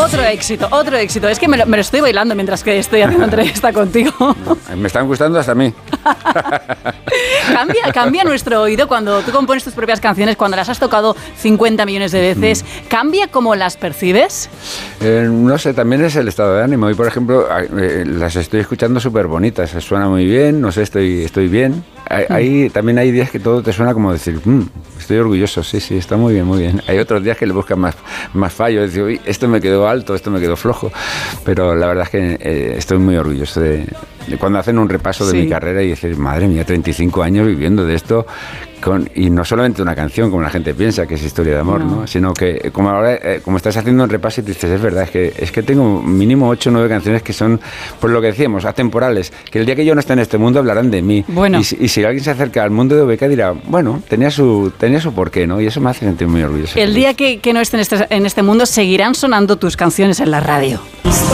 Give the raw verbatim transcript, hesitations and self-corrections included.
Otro éxito, otro éxito. Es que me lo, me lo estoy bailando mientras que estoy haciendo entrevista contigo. Me están gustando hasta a mí. Cambia, cambia nuestro oído cuando tú compones tus propias canciones, cuando las has tocado cincuenta millones de veces. ¿Cambia cómo las percibes? Eh, no sé, también es el estado de ánimo. Y, por ejemplo, eh, las estoy escuchando súper bonitas. Suena muy bien, no sé, estoy, estoy bien. Hay, hay, también hay días que todo te suena como decir, mmm, estoy orgulloso, sí, sí, está muy bien, muy bien. Hay otros días que le buscan más, más fallos, decir, uy, esto me quedó alto, esto me quedó flojo. Pero la verdad es que eh, estoy muy orgulloso de, de cuando hacen un repaso de sí. mi carrera y decir, madre mía, treinta y cinco años viviendo de esto. Con, y no solamente una canción, como la gente piensa, que es historia de amor, no. ¿no? Sino que como ahora, eh, como estás haciendo un repaso y te dices, es verdad, es que, es que tengo mínimo ocho o nueve canciones que son, pues lo que decíamos, atemporales, que el día que yo no esté en este mundo hablarán de mí. Bueno. Y, y si alguien se acerca al mundo de O B K dirá, bueno, tenía su, tenía su porqué, ¿no? Y eso me hace sentir muy orgulloso. El día que, que no esté en este, en este mundo seguirán sonando tus canciones en la radio.